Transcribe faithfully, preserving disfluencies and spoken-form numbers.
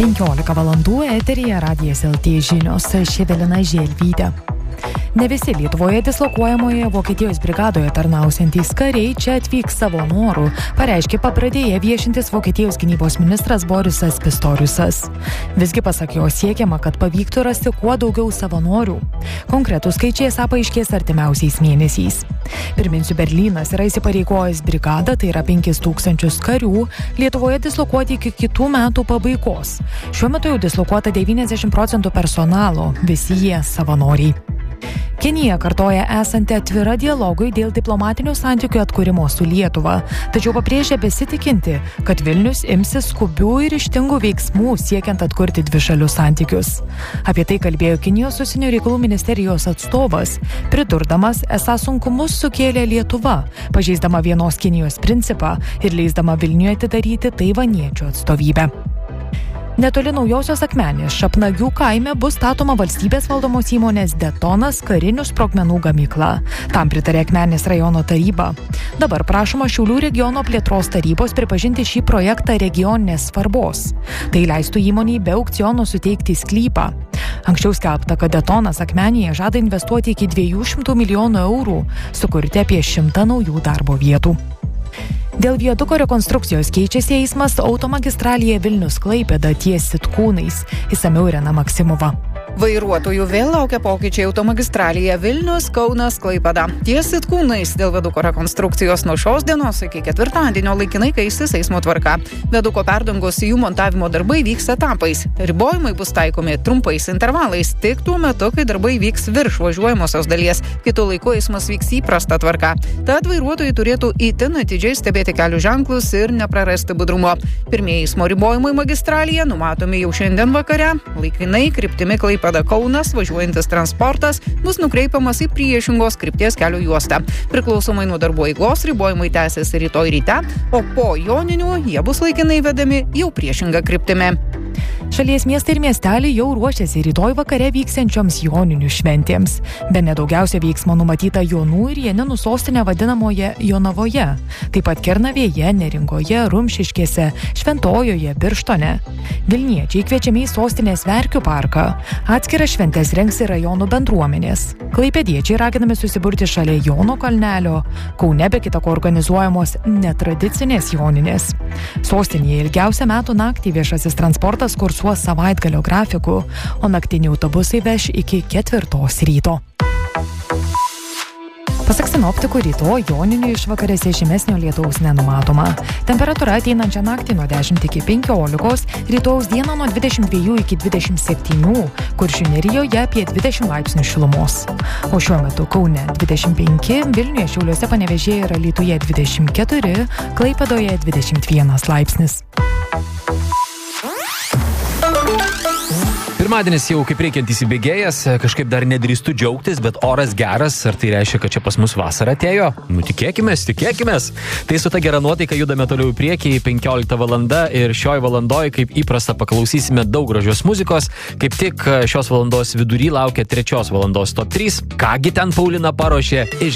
penkiolika valandų eteryje Radijas L T žinios, aš Evelina Želvytė. Ne visi Lietuvoje dislokuojamoje Vokietijos brigadoje tarnausantys kariai čia atvyks savo norų, pareiškė papradėję viešintis Vokietijos gynybos ministras Borisas Pistoriusas. Visgi pasak jo siekiama, kad pavyktų rasti kuo daugiau savanorių. Konkretus skaičiai esą paaiškės artimiausiais mėnesiais. Priminsiu, Berlynas yra įsipareigojęs brigadą, tai yra penkis tūkstančius karių, Lietuvoje dislokuoti iki kitų metų pabaigos. Šiuo metu jau dislokuota devyniasdešimt procentų personalo, visi jie savanoriai. Kinija kartoja esanti atvira dialogui dėl diplomatinių santykių atkūrimo su Lietuva, tačiau pabrėžia besitikinti, kad Vilnius imsis skubių ir ryžtingų veiksmų siekiant atkurti dvišalius santykius. Apie tai kalbėjo Kinijos užsienio reikalų ministerijos atstovas, pridurdamas, esą sunkumus sukėlė Lietuva, pažeisdama vienos Kinijos principą ir leisdama Vilniuje atidaryti taivaniečių atstovybę. Netoli Naujosios Akmenės Šapnagių kaime bus statoma valstybės valdomos įmonės Detonas karinių sprogmenų gamykla. Tam pritarė Akmenės rajono taryba. Dabar prašoma Šiaulių regiono plėtros tarybos pripažinti šį projektą regioninės svarbos. Tai leistų įmonei be aukciono suteikti sklypą. Anksčiau skelbta, kad Detonas Akmenėje žada investuoti iki dviejų šimtų milijonų eurų, sukurti apie šimtą naujų darbo vietų. Dėl viaduko rekonstrukcijos keičiasi eismas automagistralėje Vilnius-Klaipėda ties Sitkūnais. Išsamiau Irena Maksimova. Vairuotojų vėl laukia pokyčiai automagistralėje Vilnius-Kaunas-Klaipėda. Ties Sitkūnais dėl viaduko rekonstrukcijos nuo šios dienos iki ketvirtadienio laikinai keisis eismo tvarka. Viaduko perdangos jų montavimo darbai vyks etapais. Ribojimai bus taikomi trumpais intervalais, tik tuo metu, kai darbai vyks virš važiuojamosios dalies. Kitu laiku eismas vyks įprasta tvarka. Tad vairuotojai turėtų itin atidžiai stebėti kelių ženklus ir neprarasti budrumo. Pirmieji eismo ribojimai magistralėje numatomi jau šiandien vakare. Laikinai kryptimi Klaipėda Kaunas važiuojantis transportas bus nukreipiamas į priešingos krypties kelio juostą. Priklausomai nuo darbo eigos ribojimai tęsis rytoj ryte, o po joninių jie bus laikinai vedami jau priešingą kryptimi. Šalies miestai ir miesteliai jau ruošiasi rytoj vakare vyksiančioms joninių šventėms. Bene daugiausia veiksmo numatyta Jonų ir Janinų sostinė vadinamoje Jonavoje. Taip pat Kernavėje, Neringoje, Rumšiškėse, Šventojoje, Birštone. Vilniečiai kviečiami į sostinės Verkių parką. Atskiras šventes rengs ir rajonų bendruomenės. Klaipėdiečiai raginami susiburti šalia Jono kalnelio. Kaune be kita ko organizuojamos netradicinės joninės. Sostinėje ilgiausią metų naktį viešasis transportas kursuos savaitgalio grafiku, o naktiniai autobusai veš iki ketvirtos ryto. Pasak sinoptikų, rytoj joninių išvakarėse žymesnio lietaus nenumatoma. Temperatūra ateinančią naktį nuo dešimt iki penkiolikos, rytojaus dieną nuo dvidešimt dviejų iki dvidešimt septynių, Kuršių nerijoje apie dvidešimt laipsnių šilumos. O šiuo metu Kaune dvidešimt penki, Vilniuje, Šiauliuose, Panevėžyje ir Alytuje dvidešimt keturi, Klaipėdoje dvidešimt vienas laipsnis. Pirmadienis jau kaip reikiant įsibėgėjęs, kažkaip dar nedrįstu džiaugtis, bet oras geras, ar tai reiškia, kad čia pas mus vasara atėjo? Nu, tikėkimės, tikėkimės. Tai su ta gera nuotaika judame toliau į priekį, penkiolikta valanda ir šioj valandoj, kaip įprasta, paklausysime daug gražios muzikos. Kaip tik šios valandos vidury laukia trečios valandos top trys. Kągi ten Paulina paruošė iš